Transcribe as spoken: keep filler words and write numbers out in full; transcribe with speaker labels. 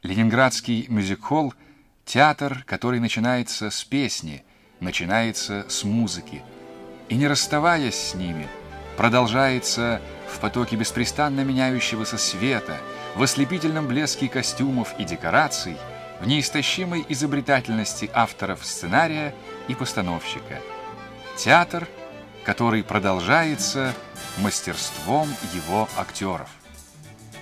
Speaker 1: Ленинградский мюзик-холл — театр, который начинается с песни, начинается с музыки, и, не расставаясь с ними, продолжается в потоке беспрестанно меняющегося света, в ослепительном блеске костюмов и декораций, в неистощимой изобретательности авторов сценария и постановщика. Театр, который продолжается мастерством его актеров.